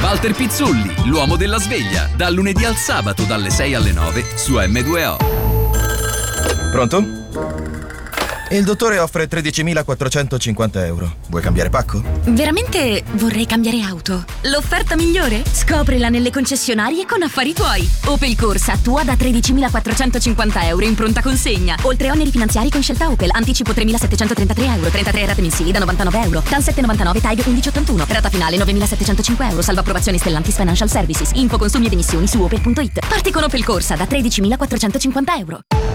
Walter Pizzulli, l'uomo della sveglia, dal lunedì al sabato dalle 6 alle 9 su M2O. Pronto? Il dottore offre 13.450 euro. Vuoi cambiare pacco? Veramente vorrei cambiare auto. L'offerta migliore? Scoprila nelle concessionarie con Affari Tuoi. Opel Corsa tua da 13.450 euro in pronta consegna. Oltre oneri finanziari con scelta Opel. Anticipo 3.733 euro. 33 rate mensili da 99 euro. TAN 799 TAG 1181. Rata finale 9.705 euro. Salvo approvazione Stellantis Financial Services. Info consumi ed emissioni su opel.it. Parti con Opel Corsa da 13.450 euro.